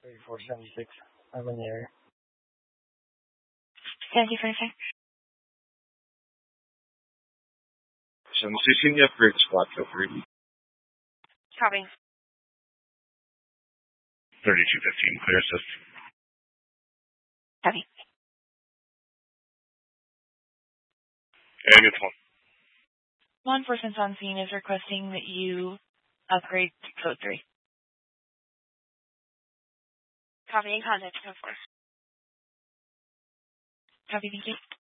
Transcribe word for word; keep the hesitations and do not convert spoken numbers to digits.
thirty-four seventy-six. I'm in the area. Thank you for your So I'm switching the upgrade squad to three. Copy. thirty-two fifteen, clear assist. Copy. And it's one. Law enforcement on scene is requesting that you upgrade to code three. Copy and contact code four. Copy, thank you.